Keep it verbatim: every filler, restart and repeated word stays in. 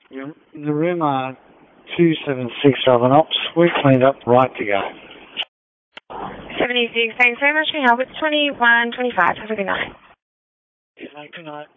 You're in the room are two seven six Southern Ops. We're cleaned up, right to go. seventy-six, thanks very much for your help. It's twenty-one twenty-five. Have a good night. Good night.